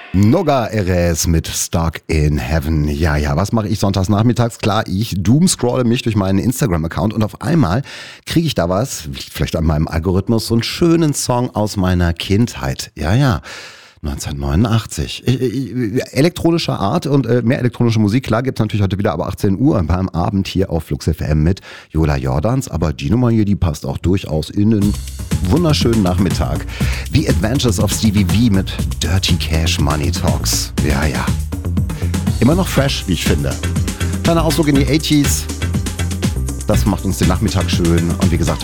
Noga Erez mit Stuck in Heaven. Ja, was mache ich sonntags nachmittags? Klar, ich doomscrolle mich durch meinen Instagram-Account und auf einmal kriege ich da was, vielleicht an meinem Algorithmus, so einen schönen Song aus meiner Kindheit. Ja. 1989. Elektronischer Art und mehr elektronische Musik. Klar gibt's natürlich heute wieder ab 18 Uhr beim Abend hier auf Flux FM mit Jola Jordans. Aber die Nummer hier, die passt auch durchaus in einen wunderschönen Nachmittag. The Adventures of Stevie V mit Dirty Cash Money Talks. Ja. Immer noch fresh, wie ich finde. Kleiner Ausflug in die 80s. Das macht uns den Nachmittag schön. Und wie gesagt,